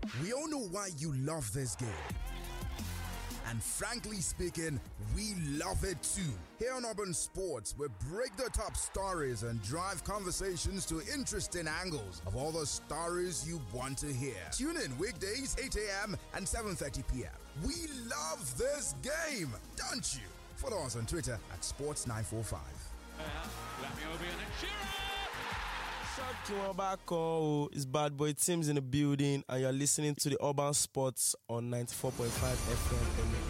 We all know why you love this game. And frankly speaking, we love it too. Here on Urban Sports, we break the top stories and drive conversations to interesting angles of all the stories you want to hear. Tune in weekdays 8 a.m. and 7:30 p.m. We love this game, don't you? Follow us on Twitter at Sports945. It's Bad Boy Tim's in the building, and you're listening to the Urban Sports on 94.5 FM.